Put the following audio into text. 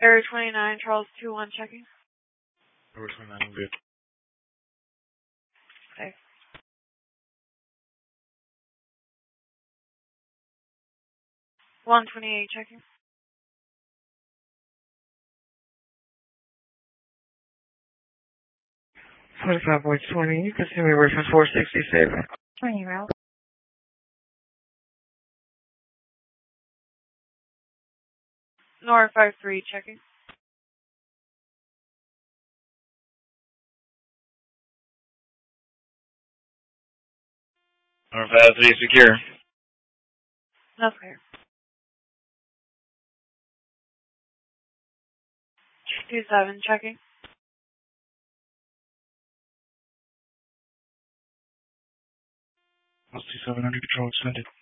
Area 29, Charles 2-1 checking. Area 29, I'm good. Okay. $128 checking. 25.20, you can see me reference 467. 20 route. Nora 53 checking. Nora 53 secure. That's clear. 27 checking. 27 under control extended.